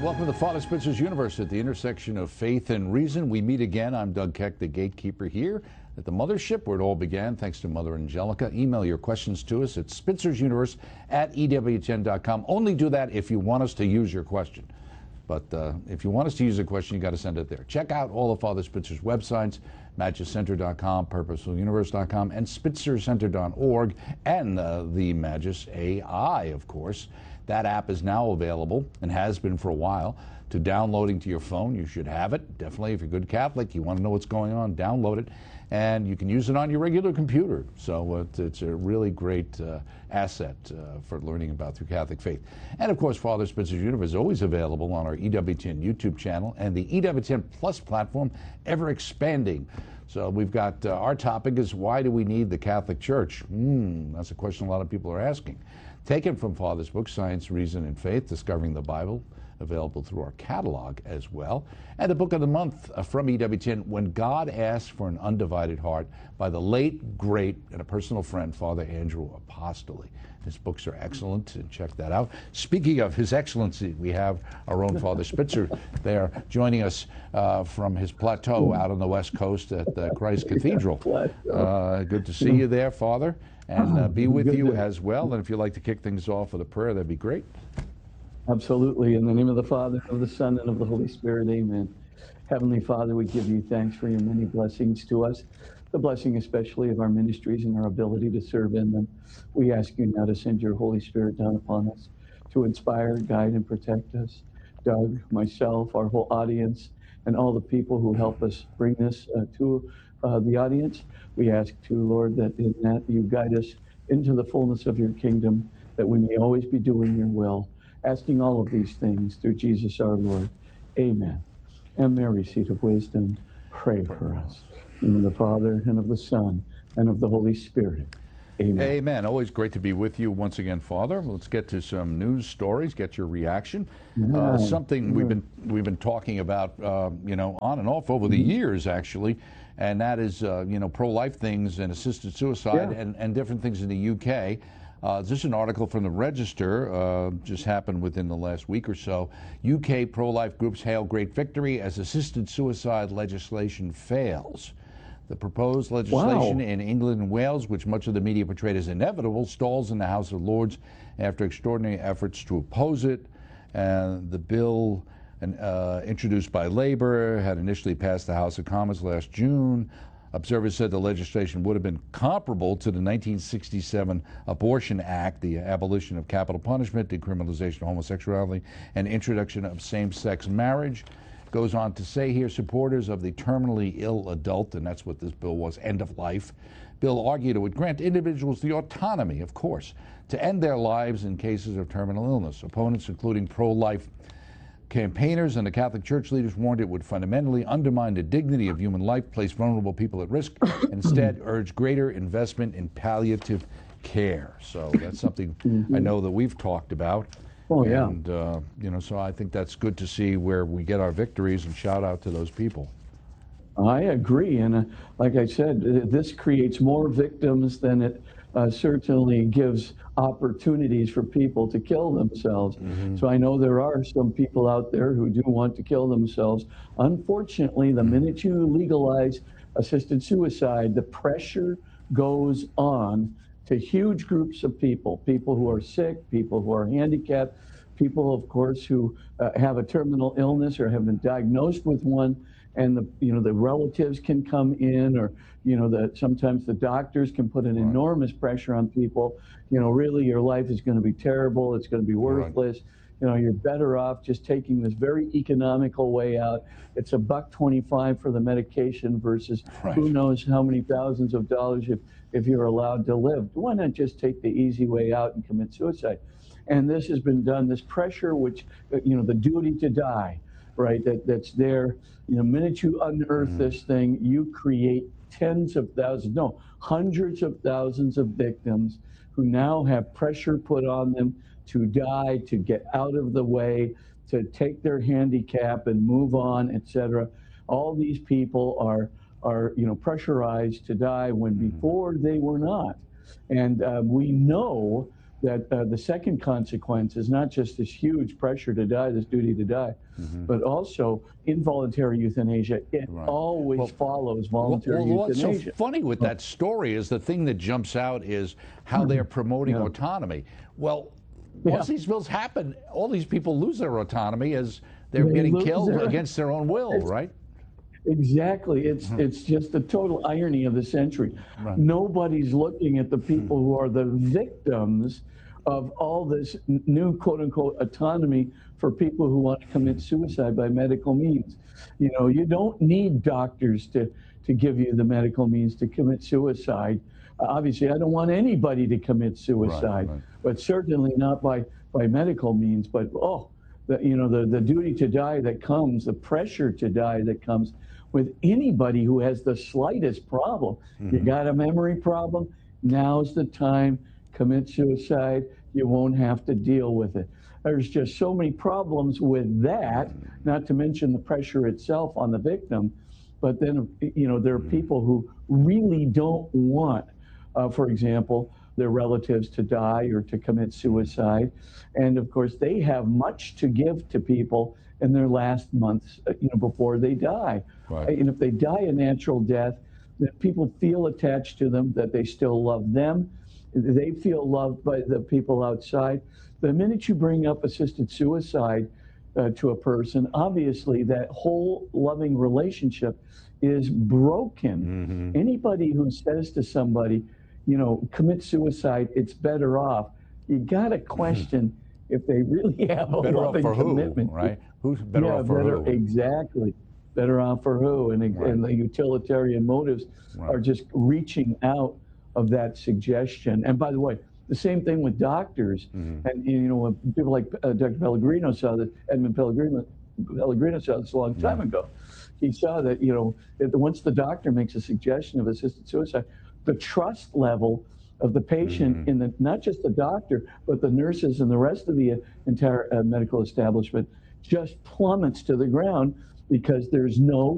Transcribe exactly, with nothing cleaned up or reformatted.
welcome to Father Spitzer's Universe at the intersection of faith and reason. We meet again. I'm Doug Keck, the gatekeeper here at the mothership where it all began, thanks to Mother Angelica. Email your questions to us at spitzer'suniverse at E W T N dot com. Only do that if you want us to use your question. But uh, if you want us to use a question, you got to send it there. Check out all of Father Spitzer's websites, magis center dot com, purposeful universe dot com, and spitzer center dot org, and uh, the Magis A I, of course. That app is now available and has been for a while to downloading to your phone. You should have it. Definitely, if you're a good Catholic, you want to know what's going on, download it. And you can use it on your regular computer. So it's, it's a really great uh, asset uh, for learning about the Catholic faith. And of course, Father Spitzer's Universe is always available on our E W T N YouTube channel and the E W T N Plus platform, ever expanding. So we've got, uh, our topic is, why do we need the Catholic Church? Hmm, that's a question a lot of people are asking. Taken from Father's book, Science, Reason, and Faith, Discovering the Bible, available through our catalog as well. And the book of the month uh, from E W T N, When God Asks for an Undivided Heart, by the late, great, and a personal friend, Father Andrew Apostoli. His books are excellent, and check that out. Speaking of His Excellency, we have our own Father Spitzer there joining us uh, from his plateau out on the West Coast at uh, Christ Cathedral. Uh, good to see you there, Father, and uh, be with you as well. And if you'd like to kick things off with a prayer, that'd be great. Absolutely. In the name of the Father, of the Son, and of the Holy Spirit, amen. Heavenly Father, we give you thanks for your many blessings to us, the blessing especially of our ministries and our ability to serve in them. We ask you now to send your Holy Spirit down upon us to inspire, guide, and protect us. Doug, myself, our whole audience, and all the people who help us bring this uh, to uh, the audience. We ask too, Lord, that in that you guide us into the fullness of your kingdom, that we may always be doing your will. Asking all of these things through Jesus our Lord. Amen. And Mary, seat of wisdom, pray for us. In the name of the Father, and of the Son, and of the Holy Spirit. Amen. Amen. Always great to be with you once again, Father. Let's get to some news stories, get your reaction. Yeah. Uh, something yeah. we've been we've been talking about, uh, you know, on and off over the Mm-hmm. years, actually, and that is, uh, you know, pro-life things and assisted suicide Yeah. and, and different things in the U K. Uh, this is an article from the Register, uh, just happened within the last week or so. U K pro-life groups hail great victory as assisted suicide legislation fails. The proposed legislation Wow. in England and Wales, which much of the media portrayed as inevitable, stalls in the House of Lords after extraordinary efforts to oppose it. And the bill, uh, introduced by Labour, had initially passed the House of Commons last June. Observers said the legislation would have been comparable to the nineteen sixty-seven Abortion Act, the abolition of capital punishment, decriminalization of homosexuality, and introduction of same-sex marriage. Goes on to say here, supporters of the terminally ill adult, and that's what this bill was, end of life, bill argued it would grant individuals the autonomy, of course, to end their lives in cases of terminal illness. Opponents, including pro-life campaigners and the Catholic Church leaders, warned it would fundamentally undermine the dignity of human life, place vulnerable people at risk, and instead urge greater investment in palliative care. So that's something mm-hmm. I know that we've talked about. Oh, yeah. And, uh, you know, so I think that's good to see where we get our victories, and shout out to those people. I agree. And uh, like I said, uh, this creates more victims than it uh, certainly gives opportunities for people to kill themselves. Mm-hmm. So I know there are some people out there who do want to kill themselves. Unfortunately, the minute you legalize assisted suicide, the pressure goes on to huge groups of people, people who are sick, people who are handicapped, people, of course, who uh, have a terminal illness or have been diagnosed with one, and the you know the relatives can come in, or you know the sometimes the doctors can put an right. enormous pressure on people. You know, really, your life is going to be terrible. It's going to be worthless. Right. You know, you're better off just taking this very economical way out. It's a buck twenty-five for the medication versus right. who knows how many thousands of dollars if if you're allowed to live. Why not just take the easy way out and commit suicide? And this has been done. This pressure, which you know, the duty to die, right? That that's there. You know, the minute you unearth mm-hmm. this thing, you create tens of thousands, no, hundreds of thousands of victims who now have pressure put on them to die, to get out of the way, to take their handicap and move on, et cetera. All these people are, are you know, pressurized to die when before they were not. And uh, we know that uh, the second consequence is not just this huge pressure to die, this duty to die, mm-hmm. but also involuntary euthanasia. It right. always well, follows voluntary well, well, euthanasia. What's so funny with that story is the thing that jumps out is how they're promoting yeah. autonomy. Well, once yeah. these bills happen, all these people lose their autonomy as they're they getting killed their, against their own will, right? Exactly. It's mm-hmm. it's just the total irony of the century. Right. Nobody's looking at the people mm-hmm. who are the victims of all this new quote-unquote autonomy for people who want to commit suicide by medical means. You know, you don't need doctors to, to give you the medical means to commit suicide. Uh, obviously, I don't want anybody to commit suicide, right, right. but certainly not by, by medical means. But, oh, the, you know, the, the duty to die that comes, the pressure to die that comes with anybody who has the slightest problem. Mm-hmm. You got a memory problem, now's the time. Commit suicide, you won't have to deal with it. There's just so many problems with that, not to mention the pressure itself on the victim. But then, you know, there are people who really don't want, uh, for example, their relatives to die or to commit suicide. And of course, they have much to give to people in their last months, you know, before they die. Right. And if they die a natural death, that people feel attached to them, that they still love them. They feel loved by the people outside. The minute you bring up assisted suicide uh, to a person, obviously that whole loving relationship is broken. Mm-hmm. Anybody who says to somebody, you know, commit suicide, it's better off, you got to question mm-hmm. if they really have a better loving off for commitment. Who, right? Who's better yeah, off for better, who? Exactly. Better off for who? And, right. and the utilitarian motives right. are just reaching out of that suggestion. And by the way, the same thing with doctors. Mm-hmm. And, you know, when people like uh, Doctor Pellegrino saw that, Edmund Pellegrino, Pellegrino saw this a long time yeah. ago. He saw that, you know, that once the doctor makes a suggestion of assisted suicide, the trust level of the patient mm-hmm. in the, not just the doctor, but the nurses and the rest of the entire uh, medical establishment just plummets to the ground because there's no